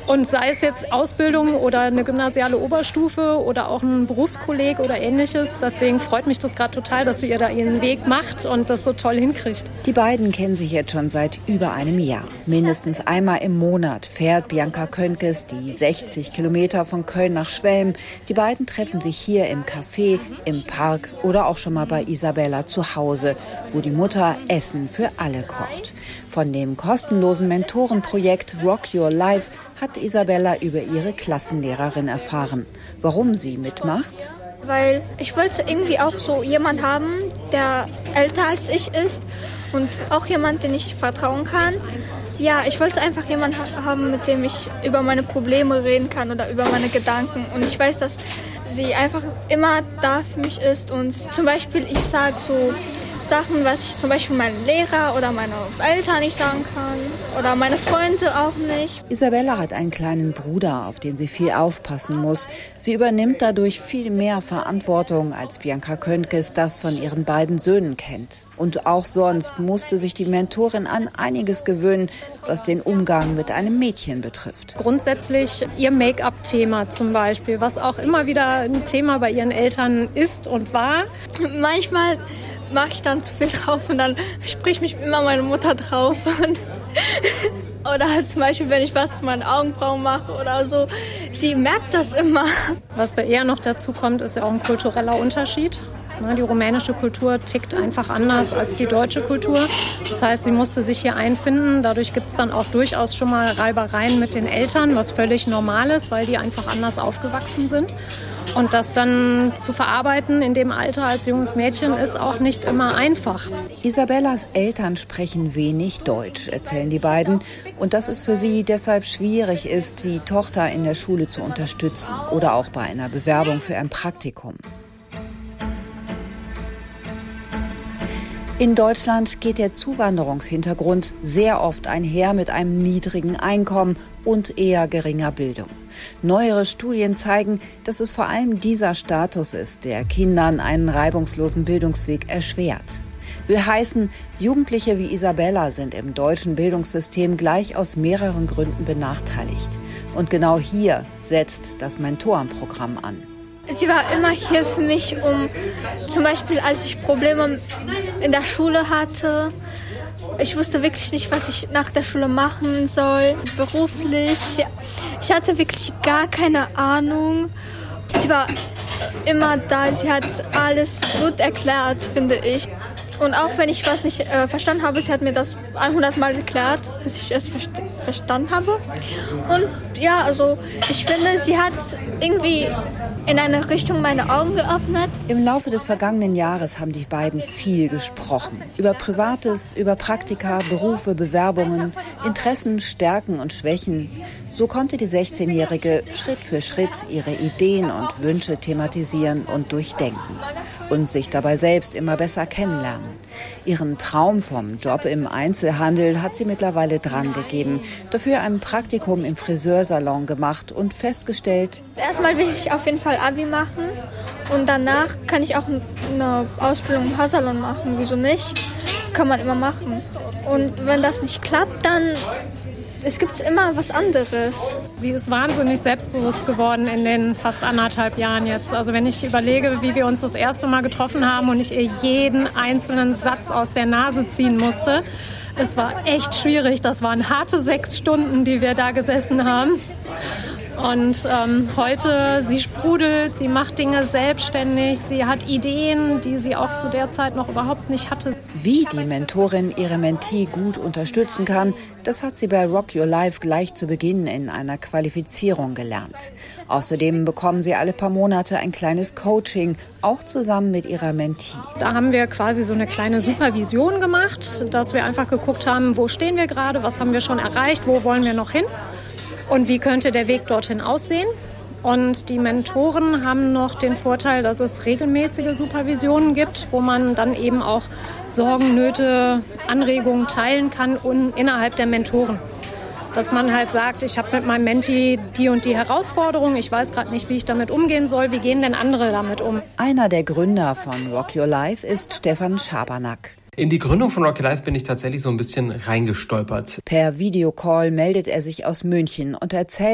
Und sei es jetzt Ausbildung oder eine gymnasiale Oberstufe oder auch ein Berufskolleg oder Ähnliches. Deswegen freut mich das gerade total, dass sie ihr da ihren Weg macht und das so toll hinkriegt. Die beiden kennen sich jetzt schon seit über einem Jahr. Mindestens einmal im Monat fährt Bianca Könkes die 60 Kilometer von Köln nach Schwelm. Die beiden treffen sich hier im Café, im Park oder auch schon mal bei Isabella zu Hause, wo die Mutter Essen für alle kocht. Von dem kostenlosen Mentorenprojekt Rock Your Life hat Isabella über ihre Klassenlehrerin erfahren. Warum sie mitmacht? Weil ich wollte irgendwie auch so jemanden haben, der älter als ich ist und auch jemand, den ich vertrauen kann. Ja, ich wollte einfach jemanden haben, mit dem ich über meine Probleme reden kann oder über meine Gedanken. Und ich weiß, dass sie einfach immer da für mich ist. Und zum Beispiel, ich sage so Sachen, was ich zum Beispiel meinen Lehrer oder meine Eltern nicht sagen kann oder meine Freunde auch nicht. Isabella hat einen kleinen Bruder, auf den sie viel aufpassen muss. Sie übernimmt dadurch viel mehr Verantwortung, als Bianca Könkes das von ihren beiden Söhnen kennt. Und auch sonst musste sich die Mentorin an einiges gewöhnen, was den Umgang mit einem Mädchen betrifft. Grundsätzlich ihr Make-up-Thema zum Beispiel, was auch immer wieder ein Thema bei ihren Eltern ist und war. Manchmal mache ich dann zu viel drauf und dann spricht mich immer meine Mutter drauf. Oder halt zum Beispiel, wenn ich was zu meinen Augenbrauen mache oder so. Sie merkt das immer. Was bei ihr noch dazu kommt, ist ja auch ein kultureller Unterschied. Die rumänische Kultur tickt einfach anders als die deutsche Kultur. Das heißt, sie musste sich hier einfinden. Dadurch gibt es dann auch durchaus schon mal Reibereien mit den Eltern, was völlig normal ist, weil die einfach anders aufgewachsen sind. Und das dann zu verarbeiten in dem Alter als junges Mädchen ist auch nicht immer einfach. Isabellas Eltern sprechen wenig Deutsch, erzählen die beiden. Und dass es für sie deshalb schwierig ist, die Tochter in der Schule zu unterstützen oder auch bei einer Bewerbung für ein Praktikum. In Deutschland geht der Zuwanderungshintergrund sehr oft einher mit einem niedrigen Einkommen und eher geringer Bildung. Neuere Studien zeigen, dass es vor allem dieser Status ist, der Kindern einen reibungslosen Bildungsweg erschwert. Will heißen, Jugendliche wie Isabella sind im deutschen Bildungssystem gleich aus mehreren Gründen benachteiligt. Und genau hier setzt das Mentorenprogramm an. Sie war immer hier für mich, um zum Beispiel, als ich Probleme in der Schule hatte. Ich wusste wirklich nicht, was ich nach der Schule machen soll, beruflich. Ich hatte wirklich gar keine Ahnung. Sie war immer da, sie hat alles gut erklärt, finde ich. Und auch wenn ich was nicht verstanden habe, sie hat mir das 100 Mal erklärt, bis ich es verstanden habe. Und ja, also ich finde, sie hat irgendwie in eine Richtung meine Augen geöffnet. Im Laufe des vergangenen Jahres haben die beiden viel gesprochen. Über Privates, über Praktika, Berufe, Bewerbungen, Interessen, Stärken und Schwächen. So konnte die 16-Jährige Schritt für Schritt ihre Ideen und Wünsche thematisieren und durchdenken. Und sich dabei selbst immer besser kennenlernen. Ihren Traum vom Job im Einzelhandel hat sie mittlerweile drangegeben. Dafür ein Praktikum im Friseursalon gemacht und festgestellt: Erstmal will ich auf jeden Fall Abi machen und danach kann ich auch eine Ausbildung im Haarsalon machen. Wieso nicht? Kann man immer machen. Und wenn das nicht klappt, dann es gibt immer was anderes. Sie ist wahnsinnig selbstbewusst geworden in den fast 1,5 Jahren jetzt. Also wenn ich überlege, wie wir uns das erste Mal getroffen haben und ich ihr jeden einzelnen Satz aus der Nase ziehen musste. Es war echt schwierig. Das waren harte 6 Stunden, die wir da gesessen haben. Und heute, sie sprudelt, sie macht Dinge selbstständig, sie hat Ideen, die sie auch zu der Zeit noch überhaupt nicht hatte. Wie die Mentorin ihre Mentee gut unterstützen kann, das hat sie bei Rock Your Life gleich zu Beginn in einer Qualifizierung gelernt. Außerdem bekommen sie alle paar Monate ein kleines Coaching, auch zusammen mit ihrer Mentee. Da haben wir quasi so eine kleine Supervision gemacht, dass wir einfach geguckt haben, wo stehen wir gerade, was haben wir schon erreicht, wo wollen wir noch hin? Und wie könnte der Weg dorthin aussehen? Und die Mentoren haben noch den Vorteil, dass es regelmäßige Supervisionen gibt, wo man dann eben auch Sorgen, Nöte, Anregungen teilen kann und innerhalb der Mentoren. Dass man halt sagt, ich habe mit meinem Mentee die und die Herausforderung, ich weiß gerade nicht, wie ich damit umgehen soll, wie gehen denn andere damit um? Einer der Gründer von Rock Your Life ist Stefan Schabernack. In die Gründung von Rock Your Life bin ich tatsächlich so ein bisschen reingestolpert. Per Videocall meldet er sich aus München und erzählt